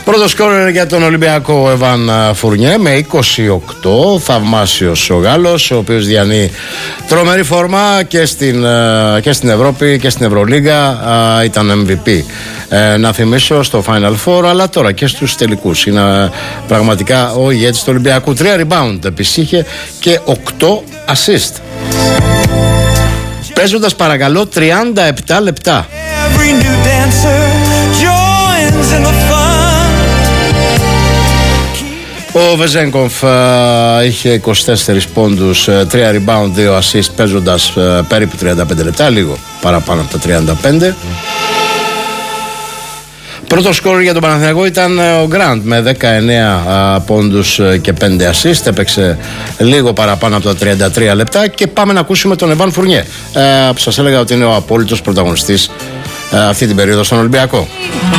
Πρώτο σκόρερ για τον Ολυμπιακό ο Εβάν Φουρνιέ με 28. Θαυμάσιος ο Γάλλος, ο οποίος διανύει τρομερή φόρμα και στην Ευρώπη και στην Ευρωλίγα. Ήταν MVP, να θυμίσω, στο Final Four, αλλά τώρα και στους τελικούς. Είναι πραγματικά ο ηγέτης του Ολυμπιακού. 3 rebound επίσης είχε και 8 assist. Παίζοντας, παρακαλώ, 37 λεπτά. Ο Βεζέγκοφ είχε 24 πόντους, 3 rebound, 2 assist, παίζοντας περίπου 35 λεπτά, λίγο παραπάνω από τα 35. Πρώτο σκόρ για τον Παναθηναϊκό ήταν ο Γκραντ με 19 πόντους και 5 assist. Έπαιξε λίγο παραπάνω από τα 33 λεπτά. Και πάμε να ακούσουμε τον Εβάν Φουρνιέ, που σας έλεγα ότι είναι ο απόλυτος πρωταγωνιστής αυτή την περίοδο στον Ολυμπιακό.